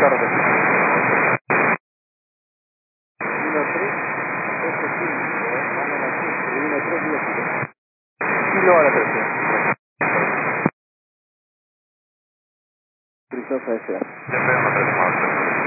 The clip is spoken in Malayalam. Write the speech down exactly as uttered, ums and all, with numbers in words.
tarde. Kilo a la tercera. Cristóbal S A.